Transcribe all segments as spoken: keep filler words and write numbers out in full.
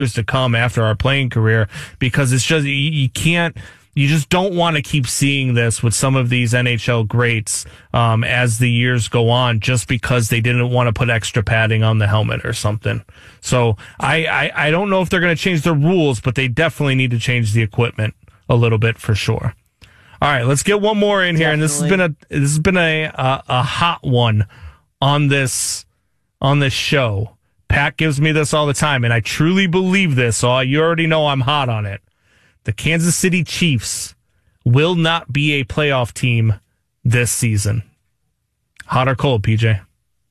years to come after our playing career, because it's just, you, you can't, you just don't want to keep seeing this with some of these N H L greats um, as the years go on, just because they didn't want to put extra padding on the helmet or something. So I, I, I don't know if they're going to change the rules, but they definitely need to change the equipment a little bit for sure. All right, let's get one more in here, definitely. And this has been a this has been a, a a hot one on this on this show. Pat gives me this all the time, and I truly believe this, so you already know I'm hot on it. The Kansas City Chiefs will not be a playoff team this season. Hot or cold, P J?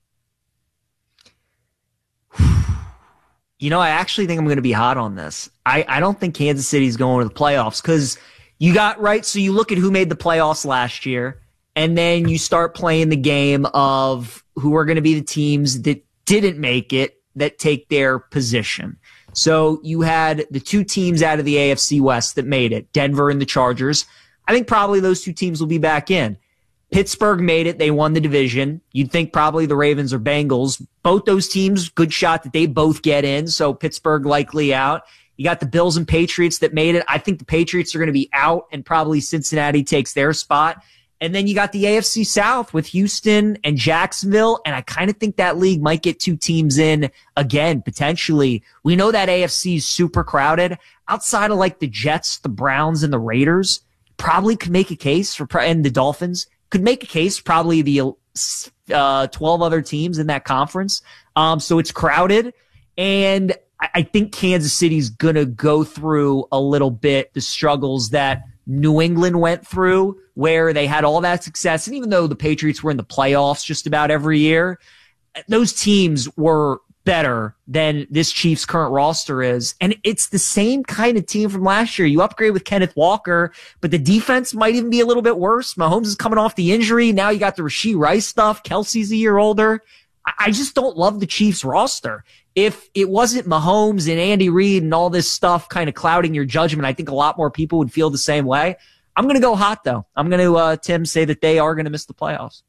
You know, I actually think I'm going to be hot on this. I, I don't think Kansas City's going to the playoffs, because you got, right, so you look at who made the playoffs last year, and then you start playing the game of who are going to be the teams that didn't make it that take their position. So you had the two teams out of the A F C West that made it, Denver and the Chargers. I think probably those two teams will be back in. Pittsburgh made it. They won the division. You'd think probably the Ravens or Bengals. Both those teams, good shot that they both get in, so Pittsburgh likely out. You got the Bills and Patriots that made it. I think the Patriots are going to be out, and probably Cincinnati takes their spot. And then you got the A F C South with Houston and Jacksonville, and I kind of think that league might get two teams in again, potentially. We know that A F C is super crowded. Outside of like the Jets, the Browns, and the Raiders, probably could make a case for, and the Dolphins, could make a case, probably the uh, twelve other teams in that conference. Um, so it's crowded, and I, I think Kansas City's going to go through a little bit the struggles that New England went through, where they had all that success. And even though the Patriots were in the playoffs just about every year, those teams were better than this Chiefs current roster is. And it's the same kind of team from last year. You upgrade with Kenneth Walker, but the defense might even be a little bit worse. Mahomes is coming off the injury. Now you got the Rashee Rice stuff. Kelsey's a year older. I just don't love the Chiefs roster. If it wasn't Mahomes and Andy Reid and all this stuff kind of clouding your judgment, I think a lot more people would feel the same way. I'm going to go hot, though. I'm going to, uh, Tim, say that they are going to miss the playoffs.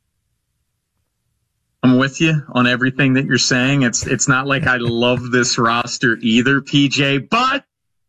I'm with you on everything that you're saying. It's it's not like I love this roster either, P J, but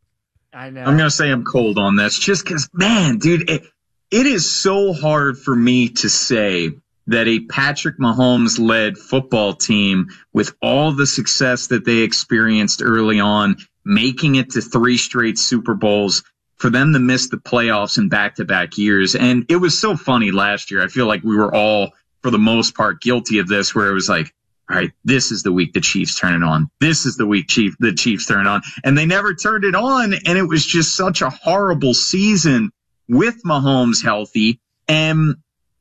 I know. I'm going to say I'm cold on this just because, man, dude, it, it is so hard for me to say that a Patrick Mahomes-led football team, with all the success that they experienced early on, making it to three straight Super Bowls, for them to miss the playoffs in back-to-back years. And it was so funny last year. I feel like we were all, for the most part, guilty of this, where it was like, all right, this is the week the Chiefs turn it on. This is the week Chief, the Chiefs turn it on. And they never turned it on, and it was just such a horrible season with Mahomes healthy. And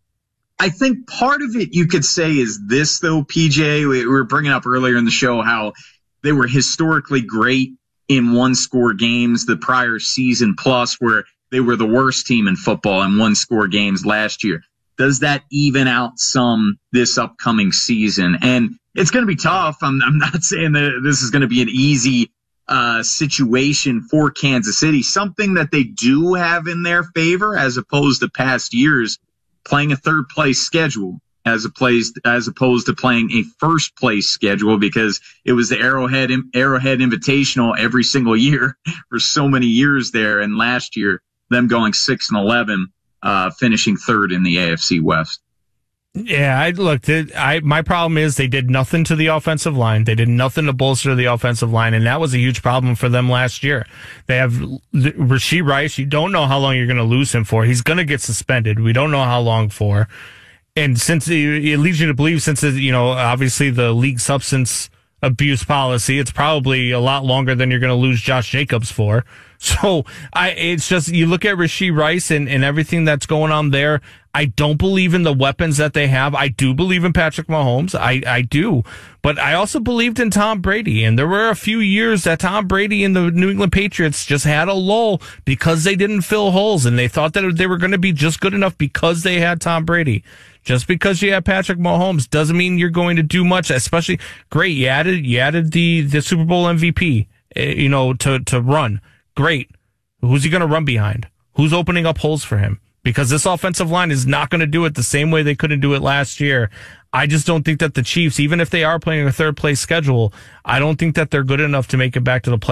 I think part of it you could say is this, though, P J. We were bringing up earlier in the show how they were historically great in one-score games the prior season, plus where they were the worst team in football in one-score games last year. Does that even out some this upcoming season? And it's going to be tough. I'm, I'm not saying that this is going to be an easy uh, situation for Kansas City. Something that they do have in their favor, as opposed to past years, playing a third-place schedule as opposed as opposed to playing a first-place schedule, because it was the Arrowhead Arrowhead Invitational every single year for so many years there, and last year them going six and eleven, uh, finishing third in the A F C West. Yeah, I looked. I my problem is they did nothing to the offensive line. They did nothing to bolster the offensive line, and that was a huge problem for them last year. They have Rashee Rice. You don't know how long you're going to lose him for. He's going to get suspended. We don't know how long for. And since it, it leads you to believe, since it, you know, obviously the league substance abuse policy, it's probably a lot longer than you're going to lose Josh Jacobs for. So I, it's just, you look at Rashee Rice and, and everything that's going on there. I don't believe in the weapons that they have. I do believe in Patrick Mahomes. I, I do. But I also believed in Tom Brady. And there were a few years that Tom Brady and the New England Patriots just had a lull because they didn't fill holes. And they thought that they were going to be just good enough because they had Tom Brady. Just because you have Patrick Mahomes doesn't mean you're going to do much, especially, great, you added, you added the, the Super Bowl M V P, you know, to, to run. Great. Who's he going to run behind? Who's opening up holes for him? because this offensive line is not going to do it the same way they couldn't do it last year. I just don't think that the Chiefs, even if they are playing a third place schedule, I don't think that they're good enough to make it back to the playoffs.